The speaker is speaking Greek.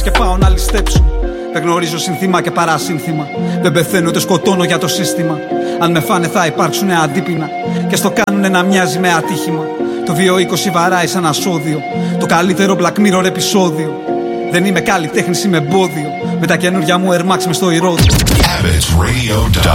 και πάω να ληστέψω. Δεν γνωρίζω συνθήμα και παρασύνθημα. Δεν πεθαίνω ούτε σκοτώνω για το σύστημα. Αν με φάνε θα υπάρξουν αντίπεινα και στο κάνουνε να μοιάζει με ατύχημα. Το 220 βαράει σαν ασώδιο. Το καλύτερο Black Mirror επεισόδιο. Δεν είμαι καλλιτέχνης, είμαι εμπόδιο. Με τα καινούρια μου Air Max μες στο ηρώδιο.